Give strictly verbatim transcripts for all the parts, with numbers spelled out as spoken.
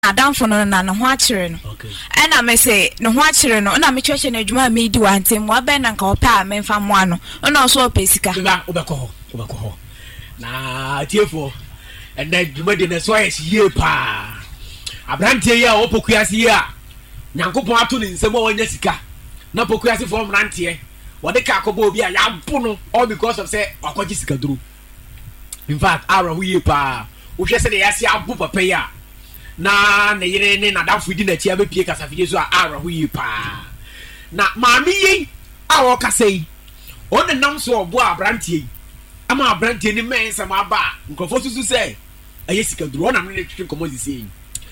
adamfo no na no ho akire no ena me say no ho akire no na me twehye na adwuma me di wantem wa ben na nka opa memfa mo ano na so opesika ba obekọ ho obekọ ho na tiefo ena adwuma de na so yes ye pa abrantie ya opokuase ya nyankopon ato ne nsem onya sika na pokuase fo mrantie wode ka akobo obi a ya bo no all because of say akoji sika duru in fact ara hu ye pa wo hwese de ya se abo papa ya na ne yere ne na dafu di na tia be pie kasafide so a ara hu yi pa na maami yi a wo kasai o ne nam so obo abrantie ama abrantie ni men sama aba nkofo susu se aye sika duro na me ne twetwe komo sisi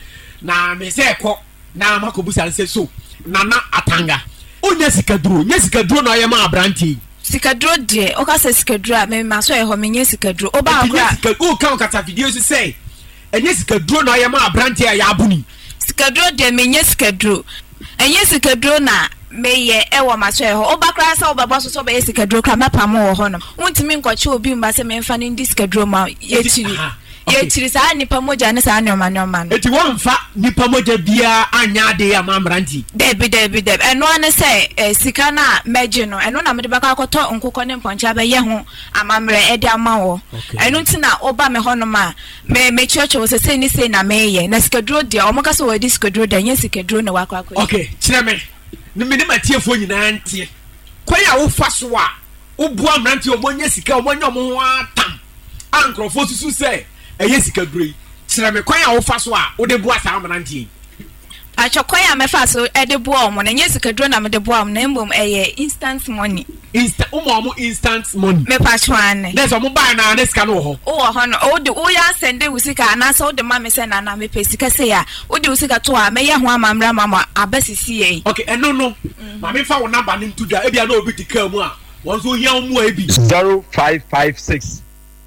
na me se ko na makobusa nse so na na atanga onya sika duro nya sika duro na ayema abrantie sika duro de o ka se sika duro a me ma so e ho me nya sika duro o ba akra o ka kasafide so se enye sikaduro na yema abrantie ya abuni sikaduro de menye sikaduro enye sikaduro na meye ewo maso e ho obakra sa obaba so so be sikaduro kra mapam wo ho no untimi nkwache obi mba se memfa ni ndi sikaduro ma yechiri yechiri sa nipa moja ne sa nyoma nyoma no eti wonfa nipa moja bia anya de ya mamranti debi debi debi eno ane se sika na meje no eno na mede baka akoto nkukọ ne mponcha be ye ho amamre ede amawo eno ntina oba me ho no ma me me church wo se se ni se na meye na sikaduro de o maka so we di sikaduro de nya sikaduro na wakwa akwa okay kire me ni me ne matiefo nyina ntie kwaya wo fa so a wo bua amranti omonye sika omonye omo ho atam ankrofo susu se eye sikaduro kire me kwaya wo fa so a wo de bua sa amranti achokoya mefa so e de bua omo na nya sikaduro na me de bua omo na mbom eye instant money instant umo omo instant money me pa chwane na so mo ba na na sika no ho o ho no o de o ya send usika na so de ma me se na na me pesika se ya o de usika to a me ye ho amamra mama abasisi ye okay eno no ma me fa wo number nim tudwa e bia na obi tika mu a won so hia mu a bi zero five five six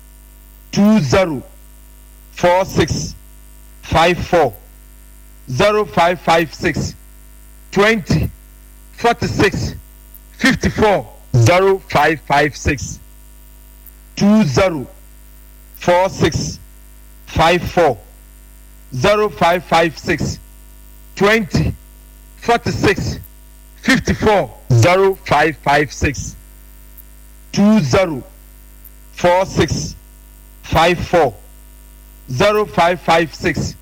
two zero four six five four zero five five six twenty forty six fifty four zero five five six two zero four six five four zero five five six twenty forty six fifty four zero five five six two zero four six five four zero five five six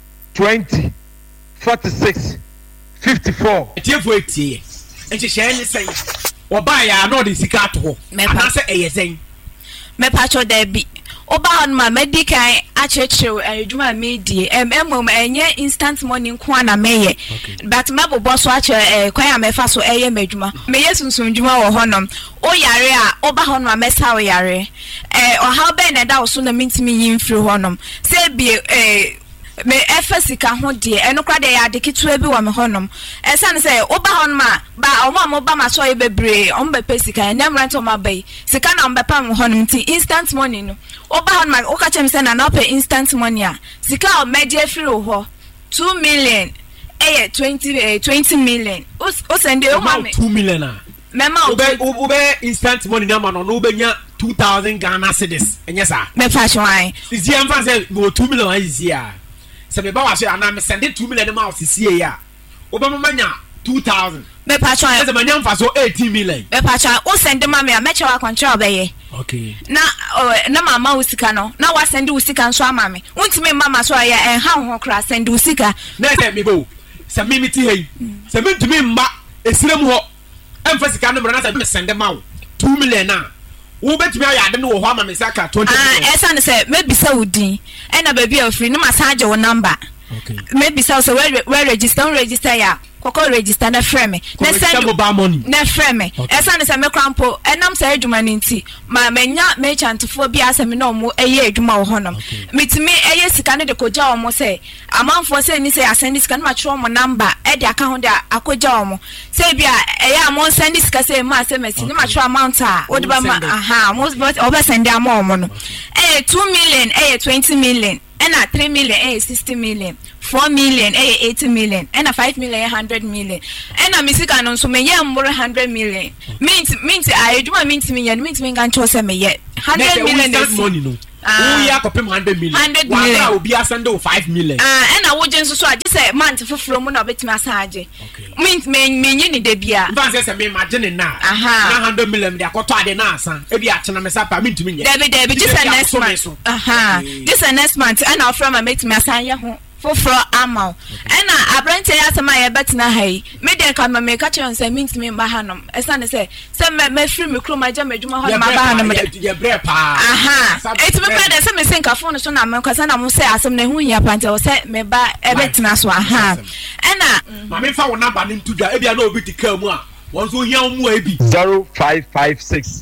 twenty forty six fifty four tiefo etie enche shene sen oba ya no de sika to na se eyezen me pacho da bi oba on ma medical achechew adwuma medie em emom enye instant money nko na meye but mebo boso ache kwan ya mefa so eye madwuma me yesunsun dwuma wo honom o yare a oba honom ma mesa o yare eh o how be na da so na mintimi yimfiri honom se bi eh me efasika ho de enokra de ya de kitu bi wa me honom esane se oba honom a ba omo mo ba ma so ye bebre on be pesika enemrant o ma bay sika na mbepa mo honom ti instant money no oba honom o ka chem se na na pay instant money a sika o meje free ho two million eh twenty eh twenty million o send o ma me two million a mema o be o be instant money na ma no no be nya two thousand Ghana cedis enya sa me fa chwan sisi am fa se go two million a sisi a se me ba wa so ana me send two million ma sisi e ya o be mama nya two thousand me pa chwan se me nya fa so eighteen million me pa chwan o send ma me a me chewa control be ye okay na na mama usika no na wa send usika nso ama me untime mama so ya en ha ho kra send usika na se me bo se me miti hey se me ntumi mba esirem ho emfa sika no mra na se me send ma wo two million na wo betimi ya ade no wo ho ama me saka twenty ah esa ne se maybe sa udin e na ba bia free no massage wo number okay maybe sa so we register register ya koko register na frame na send mobile money na frame esa ne se me krampo enam sa adwuma ninti ma menya merchantfo bia se me no mo eye adwuma wo honom mitimi eye sika ne de koja wo mo se amanfo se ni se asend sika na ma chro mo number e de aka ho de akoja wo mo se bia eye amon send sika se ma se mesi ni ma chro amount a wo de ba ma aha mo oba send amount mo no eh two million eh twenty million and a three million eh sixty million four million eh eighty million and a five million one hundred million and a misika no so me ye more one hundred million mint mint I do mint me mint me gan cho se me ye one hundred million money no we are copying hundred million. Hundred million. One will be ascending five million. Ah, and I would just so I just say month for from one of it massage. Means me me ni de bia. Advance say me imagine now. Aha. Na hundred million they got to the na san. E be a chena me sa pa me ntumi nye. Debi debi just a next month. Aha. Just a next month and I'll from a mate me asan ya ho. For amount and I brent as my betina hay made a come make a chance and means me bahanum as I say some me free me crew my jam my bahanum aha it's me better some me think a phone so na me cause I am say as me hu ya pant o say me ba e betina so aha and na ma me fa wona ba nim to dwa e bia na obi tika mu a won so hia mu a bi zero five five six